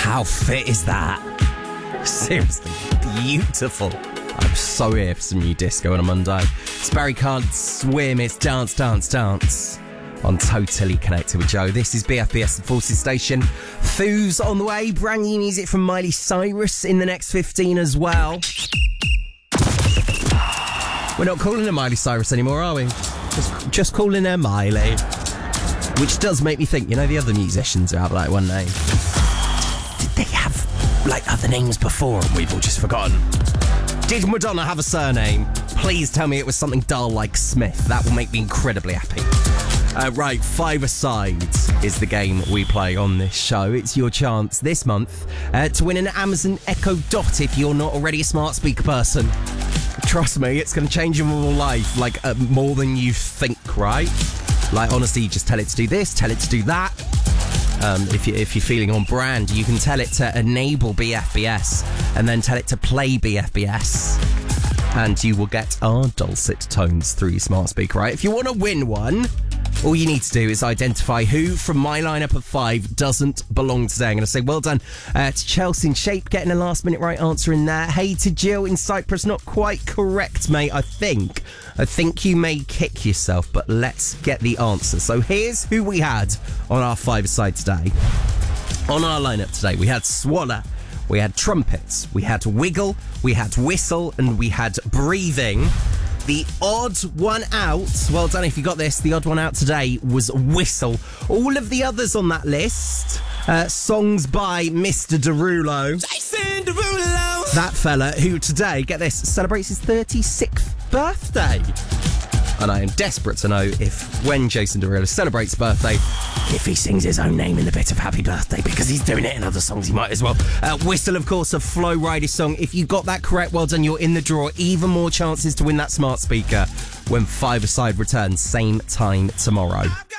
How fit is that? Seriously, beautiful. I'm so here for some new disco on a Monday. It's Barry Can't Swim, it's Dance, Dance, Dance on Totally Connected with Joe. This is BFBS and Forces Station. Foos on the way, brand new music from Miley Cyrus in the next 15 as well. We're not calling her Miley Cyrus anymore, are we? Just calling her Miley. Which does make me think, you know, the other musicians who have like one name. Did they have like other names before and we've all just forgotten? Did Madonna have a surname? Please tell me it was something dull like Smith. That will make me incredibly happy. Right, Five-A-Side is the game we play on this show. It's your chance this month to win an Amazon Echo Dot if you're not already a smart speaker person. Trust me, it's going to change your whole life, like more than you think, right? Like, honestly, just tell it to do this, tell it to do that. If you're feeling on brand, you can tell it to enable BFBS and then tell it to play BFBS. And you will get our dulcet tones through your smart speaker, right? If you want to win one, all you need to do is identify who from my lineup of 5 doesn't belong today. I'm going to say well done to Chelsea in Shape, getting a last minute right answer in there. Hey to Jill in Cyprus, not quite correct, mate, I think you may kick yourself, but let's get the answer. So here's who we had on our 5-a-side today. On our lineup today, we had Swallow, we had Trumpets, we had Wiggle, we had Whistle, and we had Breathing. The odd one out, well done if you got this, the odd one out today was Whistle. All of the others on that list, songs by Mr. Derulo. Jason Derulo! That fella who today, get this, celebrates his 36th birthday. And I am desperate to know if, when Jason Derulo celebrates birthday, if he sings his own name in the bit of Happy Birthday, because he's doing it in other songs, he might as well. Whistle, of course, a Flo Rida song. If you got that correct, well done, you're in the draw. Even more chances to win that smart speaker when Five-A-Side returns, same time tomorrow.